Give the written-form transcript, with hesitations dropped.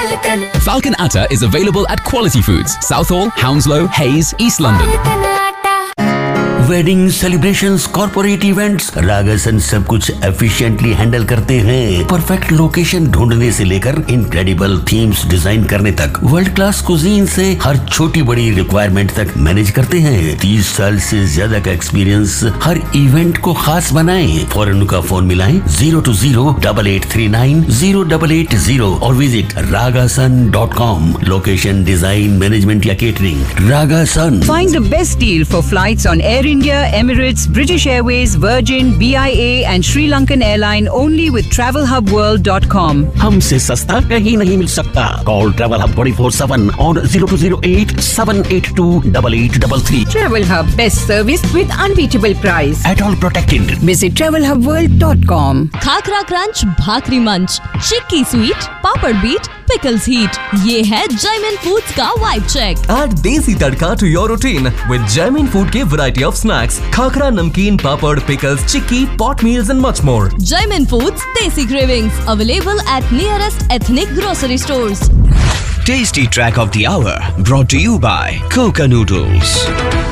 Falcon Atta is available at Quality Foods, Southall, Hounslow, Hayes, East London. Wedding celebrations, corporate events, रागासन सब कुछ efficiently handle करते हैं। Perfect location ढूंढने से लेकर इनक्रेडिबल थीम्स डिजाइन करने तक, वर्ल्ड क्लास कुजीन से हर छोटी बड़ी रिक्वायरमेंट तक मैनेज करते हैं। 30 साल से ज्यादा का एक्सपीरियंस हर इवेंट को खास बनाए। फौरन उनका फोन मिलाएं 020-8839-0880 और visit ragasun.com। Location, design, management या catering, रागासन। Find the best deal for flights on Air India, Emirates, British Airways, Virgin, BIA and Sri Lankan Airline only with TravelHubWorld.com. हमसे सस्ता कहीं नहीं मिल सकता। Call Travel Hub 24/7 on 0208-782-8833. Travel Hub, best service with unbeatable price. At all protected. Visit TravelHubWorld.com. Khakhra crunch, भाकरी मंच, चिक्की sweet, पापड़ beat, pickles heat, ये है Jaymin foods का vibe check. Add desi tadka to your routine with Jaimin Food के variety of snacks, khakhra, नमकीन, पापड़, pickles, chikki, pot meals and much more. Jaimin Foods Desi Cravings available at nearest ethnic grocery stores. Tasty track of the hour brought to you by Coca Noodles.